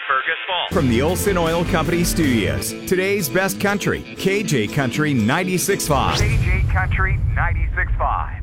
Fergus Falls. From the Olson Oil Company Studios, today's best country, KJ Country 96.5. KJ Country 96.5.